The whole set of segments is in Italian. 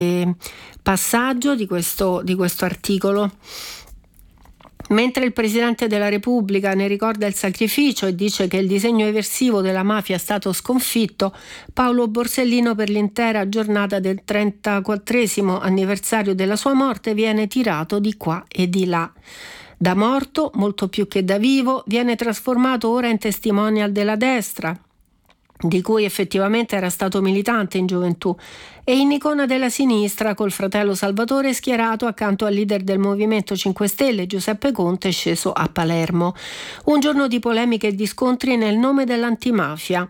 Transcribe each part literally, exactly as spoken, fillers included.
passaggio di questo, di questo articolo. Mentre il Presidente della Repubblica ne ricorda il sacrificio e dice che il disegno eversivo della mafia è stato sconfitto, Paolo Borsellino, per l'intera giornata del trentaquattresimo anniversario della sua morte, viene tirato di qua e di là. Da morto, molto più che da vivo, viene trasformato ora in testimonial della destra, di cui effettivamente era stato militante in gioventù, e in icona della sinistra, col fratello Salvatore schierato accanto al leader del Movimento cinque Stelle, Giuseppe Conte, sceso a Palermo. Un giorno di polemiche e di scontri nel nome dell'antimafia.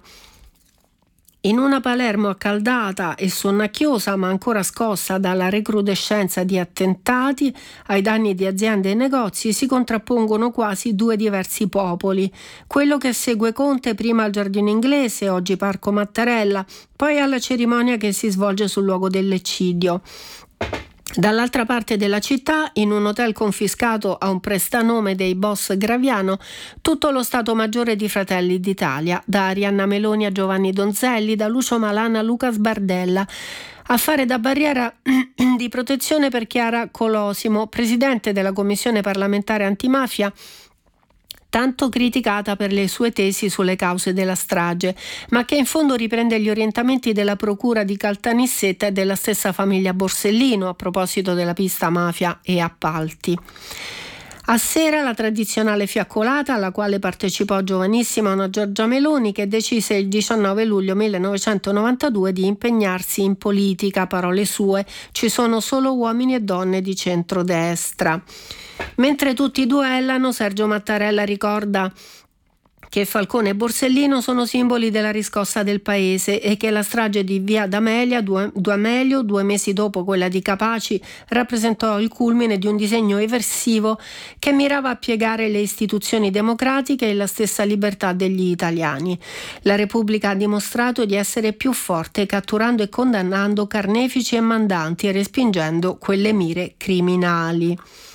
In una Palermo accaldata e sonnacchiosa, ma ancora scossa dalla recrudescenza di attentati ai danni di aziende e negozi, si contrappongono quasi due diversi popoli. Quello che segue Conte prima al Giardino Inglese, oggi Parco Mattarella, poi alla cerimonia che si svolge sul luogo dell'eccidio. Dall'altra parte della città, in un hotel confiscato a un prestanome dei boss Graviano, tutto lo Stato Maggiore di Fratelli d'Italia, da Arianna Meloni a Giovanni Donzelli, da Lucio Malan a Luca Sbardella, a fare da barriera di protezione per Chiara Colosimo, presidente della Commissione parlamentare antimafia, tanto criticata per le sue tesi sulle cause della strage, ma che in fondo riprende gli orientamenti della procura di Caltanissetta e della stessa famiglia Borsellino a proposito della pista mafia e appalti. A sera la tradizionale fiaccolata, alla quale partecipò giovanissima una Giorgia Meloni, che decise il diciannove luglio millenovecentonovantadue di impegnarsi in politica. Parole sue: ci sono solo uomini e donne di centrodestra. Mentre tutti duellano, Sergio Mattarella ricorda che Falcone e Borsellino sono simboli della riscossa del paese e che la strage di Via D'Amelia, due, D'Amelio, due mesi dopo quella di Capaci, rappresentò il culmine di un disegno eversivo che mirava a piegare le istituzioni democratiche e la stessa libertà degli italiani. La Repubblica ha dimostrato di essere più forte, catturando e condannando carnefici e mandanti e respingendo quelle mire criminali.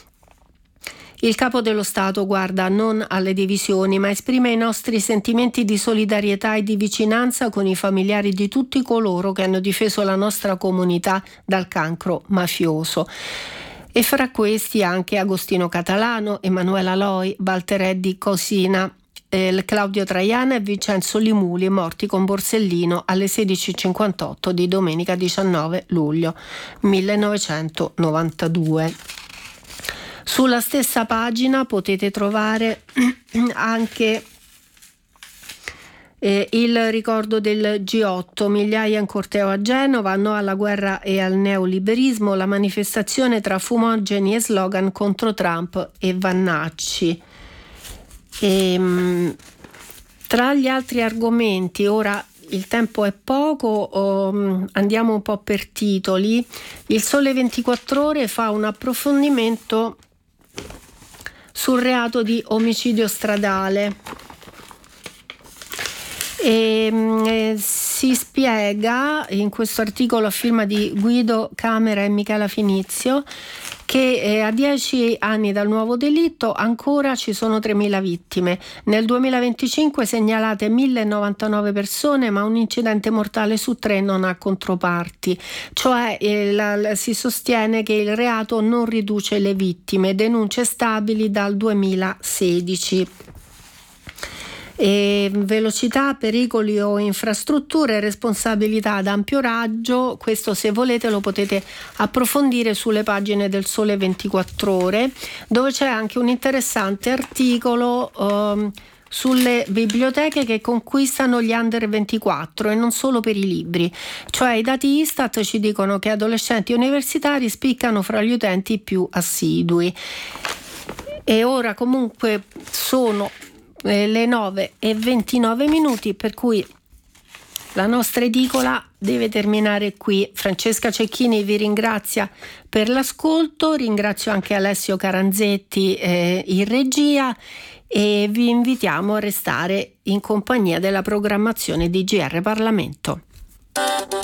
Il Capo dello Stato guarda non alle divisioni, ma esprime i nostri sentimenti di solidarietà e di vicinanza con i familiari di tutti coloro che hanno difeso la nostra comunità dal cancro mafioso. E fra questi anche Agostino Catalano, Emanuela Loi, Walter Eddy Cosina, eh, Claudio Traiana e Vincenzo Limuli, morti con Borsellino alle sedici e cinquantotto di domenica diciannove luglio millenovecentonovantadue. Sulla stessa pagina potete trovare anche eh, il ricordo del G otto, migliaia in corteo a Genova, no alla guerra e al neoliberismo, la manifestazione tra fumogeni e slogan contro Trump e Vannacci. E, mh, tra gli altri argomenti, ora il tempo è poco, um, andiamo un po' per titoli. Il Sole ventiquattro Ore fa un approfondimento sul reato di omicidio stradale e eh, si spiega in questo articolo a firma di Guido Camera e Michela Finizio che eh, a dieci anni dal nuovo delitto ancora ci sono tremila vittime. Nel duemilaventicinque segnalate mille novantanove persone, ma un incidente mortale su tre non ha controparti. Cioè eh, la, la, si sostiene che il reato non riduce le vittime, denunce stabili dal duemilasedici. E velocità, pericoli o infrastrutture, responsabilità ad ampio raggio. Questo, se volete, lo potete approfondire sulle pagine del Sole ventiquattro Ore, dove c'è anche un interessante articolo um, sulle biblioteche che conquistano gli under ventiquattro e non solo per i libri. Cioè i dati Istat ci dicono che adolescenti universitari spiccano fra gli utenti più assidui. E ora comunque sono le nove e ventinove minuti, per cui la nostra edicola deve terminare qui. Francesca Cecchini vi ringrazia per l'ascolto, ringrazio anche Alessio Caranzetti eh, in regia e vi invitiamo a restare in compagnia della programmazione di G R Parlamento.